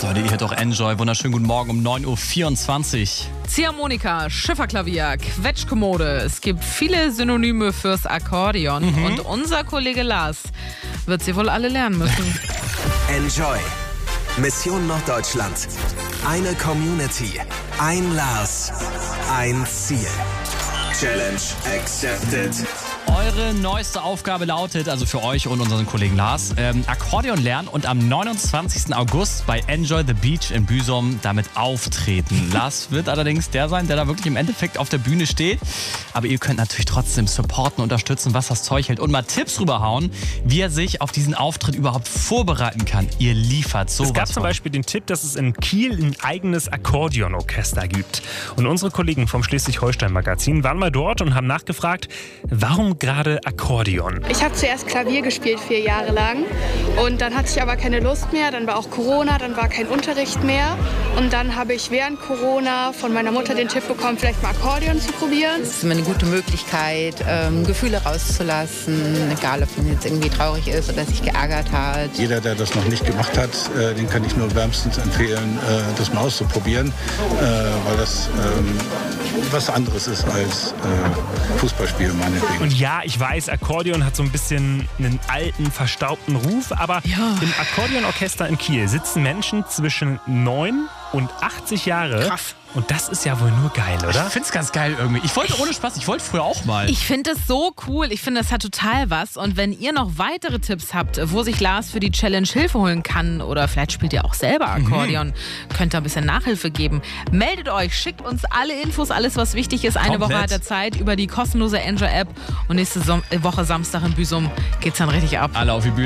Leute, ihr hört doch Enjoy. Wunderschönen guten Morgen um 9.24 Uhr. Ziehharmonika, Schifferklavier, Quetschkommode. Es gibt viele Synonyme fürs Akkordeon. Und unser Kollege Lars wird sie wohl alle lernen müssen. Enjoy. Mission Norddeutschland. Eine Community. Ein Lars. Ein Ziel. Challenge accepted. Eure neueste Aufgabe lautet, also für euch und unseren Kollegen Lars, Akkordeon lernen und am 29. August bei Enjoy the Beach in Büsum damit auftreten. Lars wird allerdings der sein, der da wirklich im Endeffekt auf der Bühne steht. Aber ihr könnt natürlich trotzdem supporten, unterstützen, was das Zeug hält und mal Tipps rüberhauen, wie er sich auf diesen Auftritt überhaupt vorbereiten kann. Ihr liefert sowas. Es gab zum Beispiel den Tipp, dass es in Kiel ein eigenes Akkordeonorchester gibt. Und unsere Kollegen vom Schleswig-Holstein-Magazin waren mal dort und haben nachgefragt, warum gerade Akkordeon? Ich habe zuerst Klavier gespielt 4 Jahre lang und dann hatte ich aber keine Lust mehr, dann war auch Corona, dann war kein Unterricht mehr und dann habe ich während Corona von meiner Mutter den Tipp bekommen, vielleicht mal Akkordeon zu probieren. Es ist immer eine gute Möglichkeit, Gefühle rauszulassen, egal ob man jetzt irgendwie traurig ist oder sich geärgert hat. Jeder, der das noch nicht gemacht hat, den kann ich nur wärmstens empfehlen, das mal auszuprobieren, weil das was anderes ist als Fußballspielen meinetwegen. Und ja, ich weiß, Akkordeon hat so ein bisschen einen alten, verstaubten Ruf, aber im Akkordeonorchester in Kiel sitzen Menschen zwischen 9 und 80 Jahre. Krass. Und das ist ja wohl nur geil, oder? Ich find's ganz geil irgendwie. Ich wollte ohne Spaß, ich wollte früher auch mal. Ich finde es so cool. Ich finde, das hat total was. Und wenn ihr noch weitere Tipps habt, wo sich Lars für die Challenge Hilfe holen kann oder vielleicht spielt ihr auch selber Akkordeon, könnt ihr ein bisschen Nachhilfe geben. Meldet euch, schickt uns alle Infos, alles was wichtig ist. Eine Woche hat er Zeit über die kostenlose Enjoy-App. Und nächste Woche Samstag in Büsum geht's dann richtig ab. Alle auf die Bühne.